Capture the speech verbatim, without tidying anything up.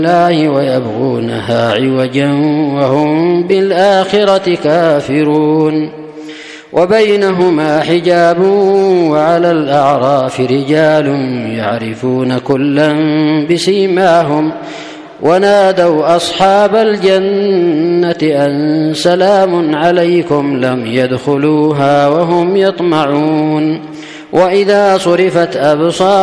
الله ويبغونها عوجا وهم بالآخرة كافرون وبينهما حجاب وعلى الأعراف رجال يعرفون كلا بسيماهم ونادوا أصحاب الجنة أن سلام عليكم لم يدخلوها وهم يطمعون وإذا صرفت أبصارهم